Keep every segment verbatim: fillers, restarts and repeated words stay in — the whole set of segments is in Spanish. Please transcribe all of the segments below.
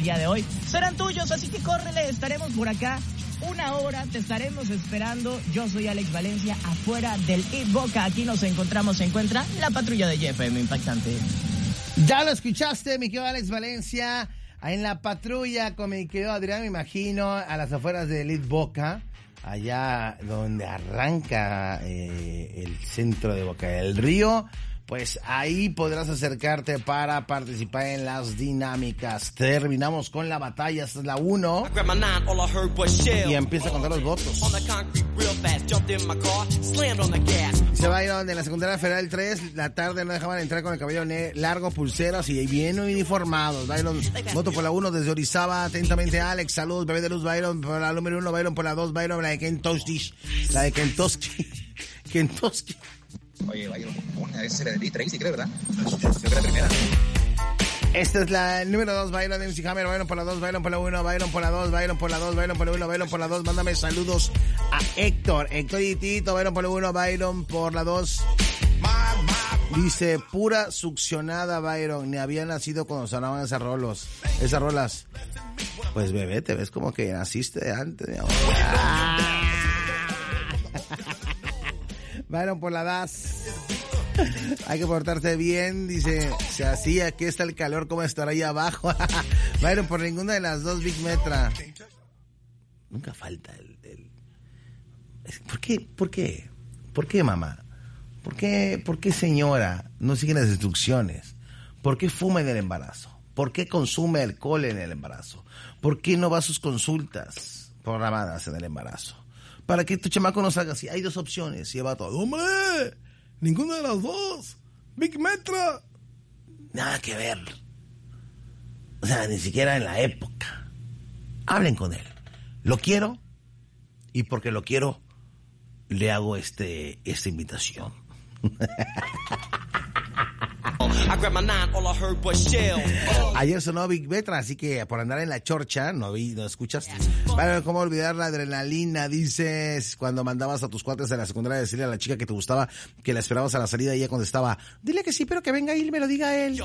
día de hoy serán tuyos, así que córrele, estaremos por acá una hora, te estaremos esperando. Yo soy Alex Valencia, afuera del Eat Boca, aquí nos encontramos, se encuentra la patrulla de J F M Impactante. Ya lo escuchaste, mi querido Alex Valencia, en la patrulla con mi querido Adrián, me imagino, a las afueras del Eat Boca, allá donde arranca eh, el centro de Boca del Río. Pues ahí podrás acercarte para participar en las dinámicas. Terminamos con la batalla, esta es la uno. Y empieza a contar los votos. Se va a ir donde en la secundaria federal tres, la tarde no dejaban entrar con el cabello largo, pulseras y bien uniformados. Byron, voto por la uno desde Orizaba, atentamente Alex, saludos, bebé de luz, Byron, por la número uno, Byron por la dos, Byron, la de Kentucky, la de Kentucky, Kentucky. Oye, vaya, una vez se la de Tracy, creo, ¿verdad? Creo que la primera. Esta es la número dos, Byron, M C Hammer, Byron por la dos, Byron por la uno, Byron por la dos, Byron por la dos, Byron por la uno, Byron por la dos. Mándame saludos a Héctor, Héctor y Tito, Byron por la uno, Byron por la dos. Dice, pura succionada, Byron, ni había nacido cuando sonaban esas rolos, esas rolas. Pues bebé, te ves como que naciste antes, mi amor. Ah. Byron por la das. Hay que portarse bien, dice, se hacía, aquí está el calor, ¿cómo estará ahí abajo? Byron por ninguna de las dos, Big Metra. Nunca falta el, el... ¿Por qué? ¿Por qué? ¿Por qué, mamá? ¿Por qué, por qué, señora, no sigue las instrucciones? ¿Por qué fuma en el embarazo? ¿Por qué consume alcohol en el embarazo? ¿Por qué no va a sus consultas programadas en el embarazo? Para que tu chamaco no salga así. Hay dos opciones. Y va todo. ¡Hombre! Ninguna de las dos. Big Metra. Nada que ver. O sea, ni siquiera en la época. Hablen con él. Lo quiero. Y porque lo quiero, le hago este esta invitación. Ayer sonó Big Metra, así que por andar en la chorcha, no vi, no escuchaste. Bueno, ¿cómo olvidar la adrenalina? Dices, cuando mandabas a tus cuates de la secundaria a decirle a la chica que te gustaba que la esperabas a la salida y ella contestaba, dile que sí, pero que venga y me lo diga él.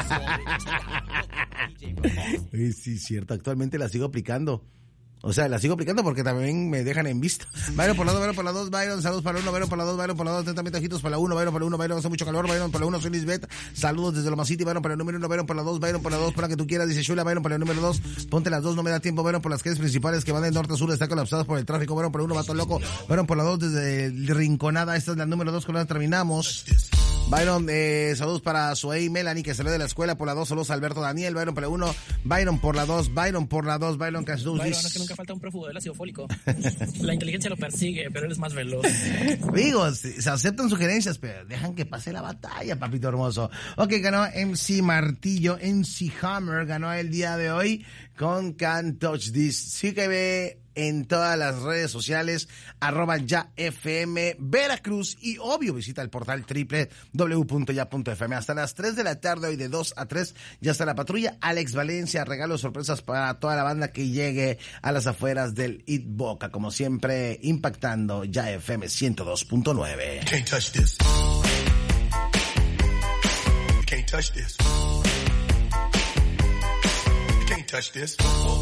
Sí, sí, cierto, actualmente la sigo aplicando. O sea, la sigo aplicando porque también me dejan en visto. Byron por la dos, Byron por la dos, Byron, saludos para la uno, Byron por la dos, Byron por la dos, atentamente ojitos por la uno, Byron por la uno, Byron, hace mucho calor, Byron por la uno, soy Lisbeth, saludos desde Loma City, Byron por el número uno, Byron por la dos, Byron por la dos, por la que tú quieras, dice Shula, Byron por el número dos, ponte las dos, no me da tiempo, Byron por las calles principales que van de norte a sur, están colapsadas por el tráfico, Byron por el uno, vato loco, Byron por la dos, desde Rinconada, esta es la número dos, con la terminamos. Byron, eh, saludos para Suey Melanie, que salió de la escuela por la dos, saludos a Alberto Daniel, Byron por la uno, Byron por la dos, Byron por la dos, Byron Casduz. Byron, es que nunca falta un prófugo del ácido fólico. La inteligencia lo persigue, pero él es más veloz. Digo, se aceptan sugerencias, pero dejan que pase la batalla, papito hermoso. Ok, ganó M C Martillo, M C Hammer, ganó el día de hoy con Can't Touch This. Sí que ve en todas las redes sociales, arroba ya F M Veracruz, y obvio visita el portal doble u doble u doble u punto ya punto f m. Hasta las tres de la tarde hoy de dos a tres ya está la patrulla. Alex Valencia, regalos, sorpresas para toda la banda que llegue a las afueras del Eat Boca, como siempre impactando ya F M ciento dos punto nueve. Can't touch this. Can't touch this. Can't touch this.